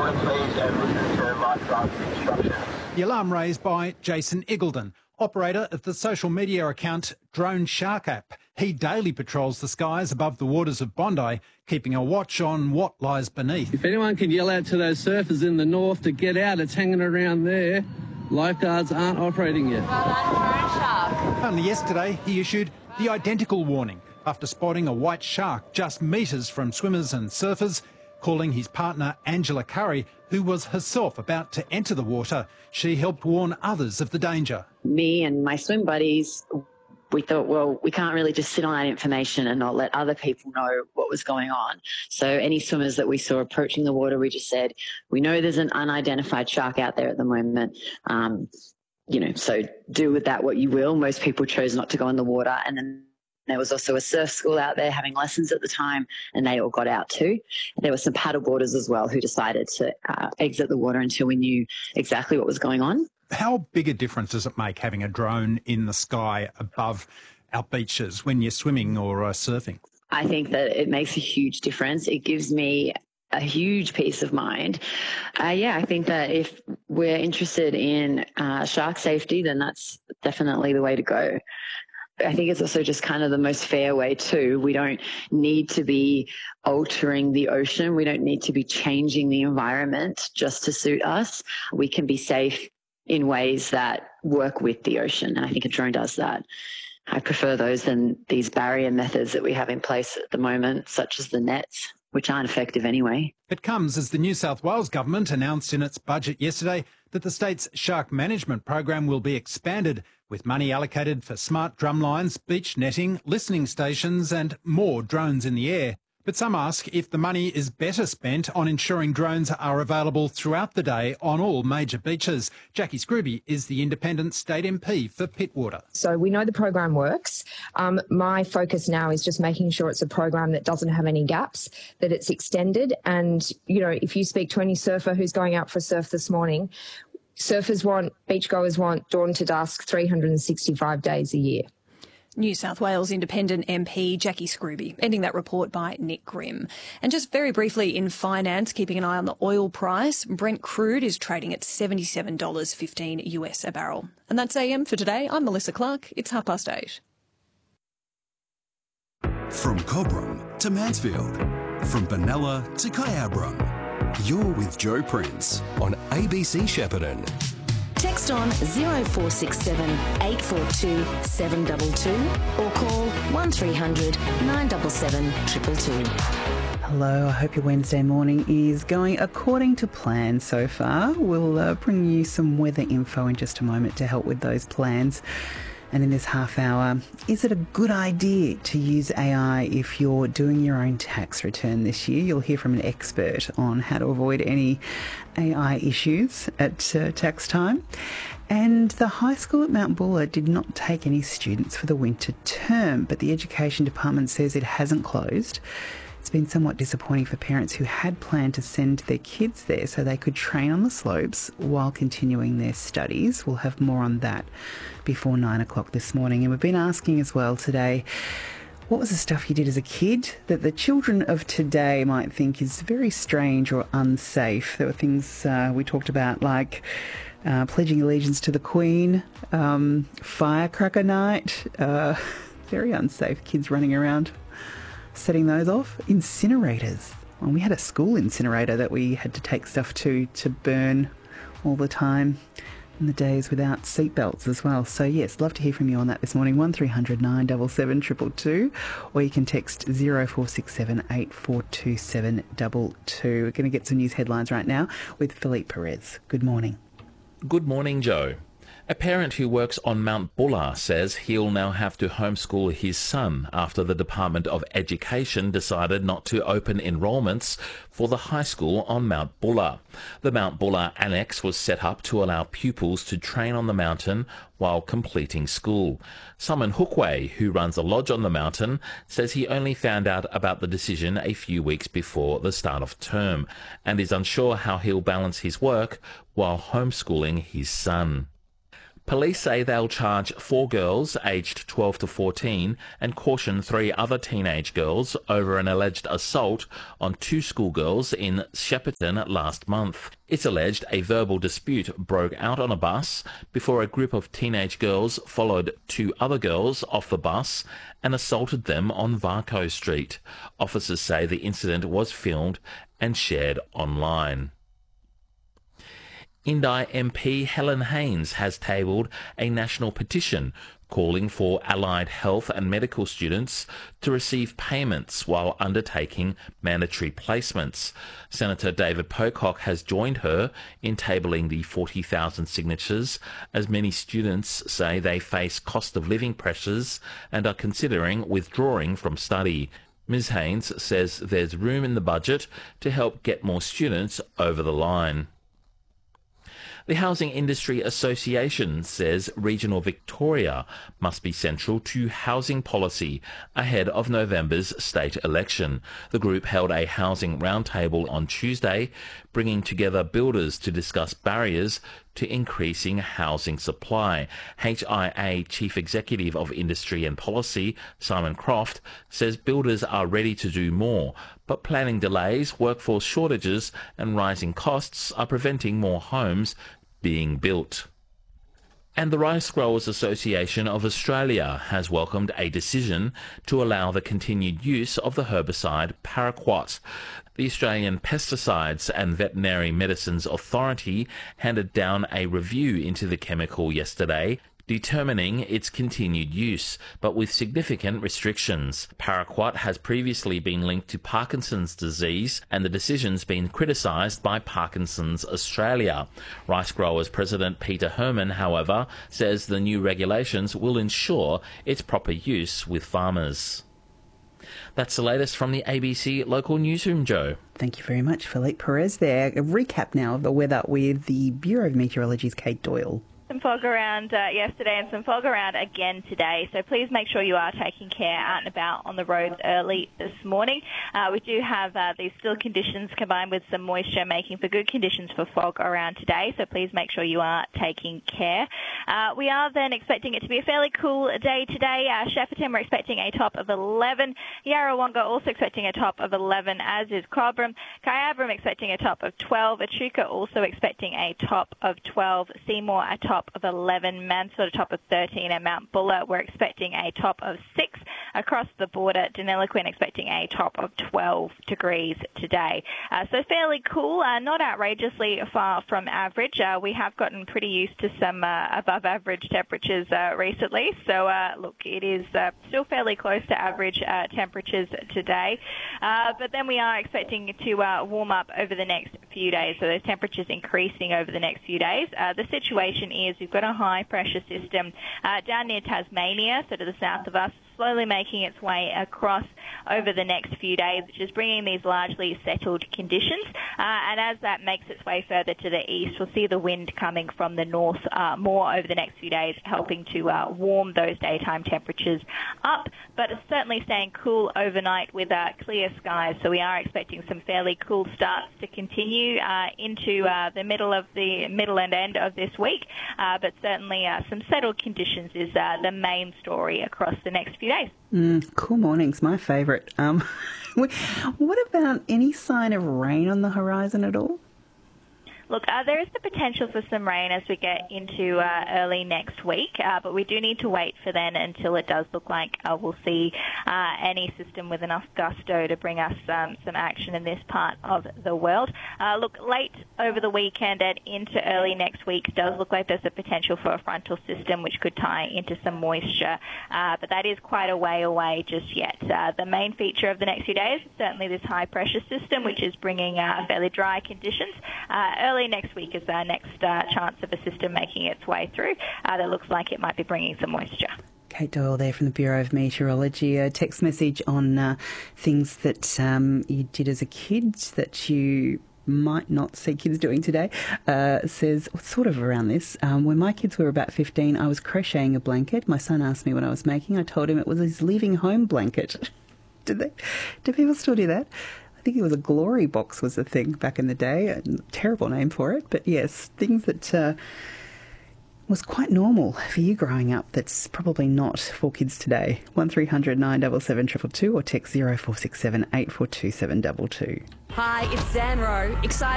water, please, and listen to lifeguard's instructions. The alarm raised by Jason Iggleton, operator of the social media account Drone Shark App. He daily patrols the skies above the waters of Bondi, keeping a watch on what lies beneath. If anyone can yell out to those surfers in the north to get out, it's hanging around there. Lifeguards aren't operating yet. Only yesterday, he issued the identical warning after spotting a white shark just metres from swimmers and surfers, calling his partner Angela Curry, who was herself about to enter the water. She helped warn others of the danger. Me and my swim buddies, we thought, well, we can't really just sit on that information and not let other people know what was going on. So any swimmers that we saw approaching the water, we just said, we know there's an unidentified shark out there at the moment. So do with that what you will. Most people chose not to go in the water. And then there was also a surf school out there having lessons at the time, and they all got out too. There were some paddleboarders as well who decided to exit the water until we knew exactly what was going on. How big a difference does it make having a drone in the sky above our beaches when you're swimming or surfing? I think that it makes a huge difference. It gives me a huge peace of mind. I think that if we're interested in shark safety, then that's definitely the way to go. I think it's also just kind of the most fair way too. We don't need to be altering the ocean. We don't need to be changing the environment just to suit us. We can be safe in ways that work with the ocean. And I think a drone does that. I prefer those than these barrier methods that we have in place at the moment, such as the nets, which aren't effective anyway. It comes as the New South Wales government announced in its budget yesterday that the state's shark management program will be expanded, with money allocated for smart drumlines, beach netting, listening stations and more drones in the air. But some ask if the money is better spent on ensuring drones are available throughout the day on all major beaches. Jackie Scrooby is the independent state MP for Pittwater. So we know the program works. My focus now is just making sure it's a program that doesn't have any gaps, that it's extended. And, if you speak to any surfer who's going out for a surf this morning, beachgoers want dawn to dusk 365 days a year. New South Wales Independent MP Jackie Scrooby, ending that report by Nick Grimm. And just very briefly in finance, keeping an eye on the oil price, Brent crude is trading at $77.15 US a barrel. And that's AM for today. I'm Melissa Clark. It's 8:30. From Cobram to Mansfield, from Benalla to Kyabram, you're with Joe Prince on ABC Shepparton. Text on 0467 842 722 or call 1300 977 222. Hello, I hope your Wednesday morning is going according to plan so far. We'll bring you some weather info in just a moment to help with those plans. And in this half hour, is it a good idea to use AI if you're doing your own tax return this year? You'll hear from an expert on how to avoid any AI issues at tax time. And the high school at Mount Buller did not take any students for the winter term, but the Education Department says it hasn't closed. It's been somewhat disappointing for parents who had planned to send their kids there so they could train on the slopes while continuing their studies. We'll have more on that before 9 o'clock this morning. And we've been asking as well today, what was the stuff you did as a kid that the children of today might think is very strange or unsafe? There were things we talked about like pledging allegiance to the Queen, firecracker night, very unsafe, kids running around setting those off. Incinerators. Well, we had a school incinerator that we had to take stuff to burn all the time in the days without seatbelts as well. So yes, love to hear from you on that this morning. 1300 977 222, or you can text 0467 842 722. We're going to get some news headlines right now with Philippe Perez. Good morning. Good morning, Joe. A parent who works on Mount Buller says he'll now have to homeschool his son after the Department of Education decided not to open enrolments for the high school on Mount Buller. The Mount Buller Annex was set up to allow pupils to train on the mountain while completing school. Simon Hookway, who runs a lodge on the mountain, says he only found out about the decision a few weeks before the start of term and is unsure how he'll balance his work while homeschooling his son. Police say they'll charge 4 girls aged 12 to 14 and caution 3 other teenage girls over an alleged assault on 2 schoolgirls in Shepparton last month. It's alleged a verbal dispute broke out on a bus before a group of teenage girls followed 2 other girls off the bus and assaulted them on Varco Street. Officers say the incident was filmed and shared online. Indi MP Helen Haines has tabled a national petition calling for allied health and medical students to receive payments while undertaking mandatory placements. Senator David Pocock has joined her in tabling the 40,000 signatures, as many students say they face cost of living pressures and are considering withdrawing from study. Ms Haines says there's room in the budget to help get more students over the line. The Housing Industry Association says regional Victoria must be central to housing policy ahead of November's state election. The group held a housing roundtable on Tuesday, bringing together builders to discuss barriers to increasing housing supply. HIA Chief Executive of Industry and Policy, Simon Croft, says builders are ready to do more, but planning delays, workforce shortages and rising costs are preventing more homes being built. And the Rice Growers Association of Australia has welcomed a decision to allow the continued use of the herbicide paraquat. The Australian Pesticides and Veterinary Medicines Authority handed down a review into the chemical yesterday, determining its continued use, but with significant restrictions. Paraquat has previously been linked to Parkinson's disease, and the decision's been criticised by Parkinson's Australia. Rice Growers President Peter Herman, however, says the new regulations will ensure its proper use with farmers. That's the latest from the ABC Local Newsroom, Joe. Thank you very much, Philippe Perez there. A recap now of the weather with the Bureau of Meteorology's Kate Doyle. Some fog around yesterday and some fog around again today, so please make sure you are taking care out and about on the roads early this morning. We do have these still conditions combined with some moisture making for good conditions for fog around today, so please make sure you are taking care. We are then expecting it to be a fairly cool day today. Shepparton, we're expecting a top of 11. Yarrawonga also expecting a top of 11, as is Cobram. Kyabram expecting a top of 12. Echuca also expecting a top of 12. Seymour a top of 11, Mansfield a top of 13, and Mount Buller we're expecting a top of 6. Across the border, Deniliquin expecting a top of 12 degrees today. So fairly cool, not outrageously far from average. We have gotten pretty used to some above average temperatures recently, so look, it is still fairly close to average temperatures today, but then we are expecting to warm up over the next few days, so those temperatures increasing over the next few days. The situation is we've got a high pressure system down near Tasmania, so to the south of us, slowly making its way across over the next few days, which is bringing these largely settled conditions. And as that makes its way further to the east, we'll see the wind coming from the north more over the next few days, helping to warm those daytime temperatures up. But it's certainly staying cool overnight with clear skies, so we are expecting some fairly cool starts to continue into the middle and end of this week. But certainly some settled conditions is the main story across the next few days. Cool mornings, my favourite. What about any sign of rain on the horizon at all? Look, there is the potential for some rain as we get into early next week, but we do need to wait for then until it does look like we'll see any system with enough gusto to bring us some action in this part of the world. Look, late over the weekend and into early next week does look like there's a potential for a frontal system which could tie into some moisture, but that is quite a way away just yet. The main feature of the next few days is certainly this high pressure system which is bringing fairly dry conditions. Early next week is our next chance of a system making its way through that looks like it might be bringing some moisture. Kate Doyle there from the Bureau of Meteorology. A text message on things that you did as a kid that you might not see kids doing today, says sort of around this. When my kids were about 15, I was crocheting a blanket. My son asked me what I was making. I told him it was his leaving home blanket. Do people still do that? I think it was a glory box was the thing back in the day. A terrible name for it, but yes, things that was quite normal for you growing up that's probably not for kids today. 1300 977 222 or text 0467 842 722. Hi, it's Zanro. Excited